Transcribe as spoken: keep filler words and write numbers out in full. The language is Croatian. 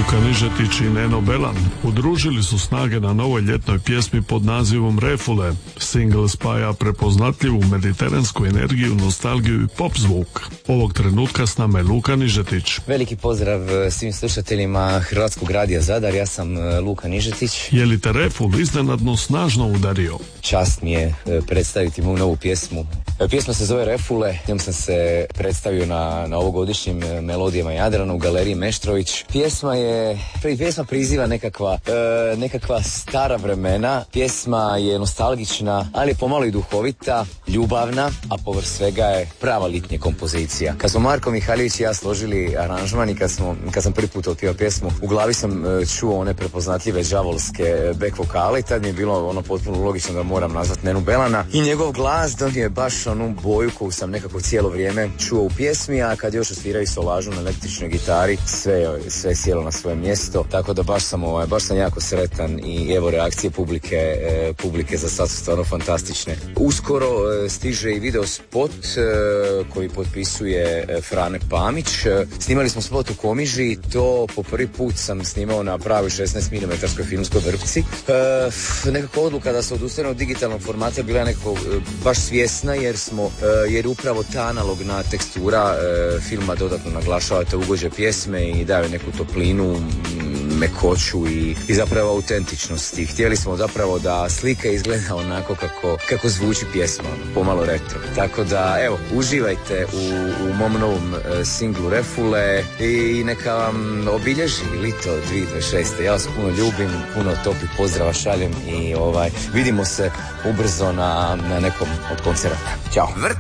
Luka Nižetić i Neno Belan udružili su snage na novoj ljetnoj pjesmi pod nazivom Refule. Single spaja prepoznatljivu mediteransku energiju, nostalgiju i pop zvuk. Ovog trenutka s nama je Luka Nižetić. Veliki pozdrav svim slušateljima Hrvatskog radija Zadar, ja sam Luka Nižetić. Je li te Reful iznenadno snažno udario? Čast mi je predstaviti moju novu pjesmu. Pjesma se zove Refule, njom sam se predstavio na, na ovogodišnjim Melodijama Jadrana u galeriji Meštrović. Pjesma je, pjesma priziva nekakva, e, nekakva stara vremena. Pjesma je nostalgična, ali je pomalo i duhovita, ljubavna, a povrh svega je prava litnja kompozicija. Kad smo Marko Mihaljević i ja složili aranžman i kad, smo, kad sam prvi put otpio pjesmu, u glavi sam čuo one prepoznatljive đavolske back vokale i tad mi je bilo ono potpuno logično da moram nazvati Nenu Belana. I njegov glas donio je baš onu boju koju sam nekako cijelo vrijeme čuo u pjesmi, a kad još osviraju solažu na električnoj gitari, sve, sve je sjelo na svoje mjesto, tako da baš sam, ovaj, baš sam jako sretan i evo reakcije publike, e, publike za sad su stvarno fantastične. Uskoro e, stiže i video spot e, koji potpisuje e, Frane Pamić. E, snimali smo spot u Komiži, to po prvi put sam snimao na pravoj šesnaest milimetara filmskoj vrpci. E, nekako odluka da se odustane od digitalnog formata bila je nekako e, baš svjesna jer smo, e, jer upravo ta analogna tekstura e, filma dodatno naglašava te ugođe pjesme i daje neku toplinu, mekoću i, i zapravo autentičnost. I htjeli smo zapravo da slika izgleda onako kako, kako zvuči pjesma, pomalo retro. Tako da, evo, uživajte u, u mom novom e, singlu Refule i neka vam obilježi lito dvije tisuće dvadeset šeste. Ja vas puno ljubim, puno toplih pozdrava šaljem i ovaj, vidimo se ubrzo na, na nekom od koncerata. Ćao!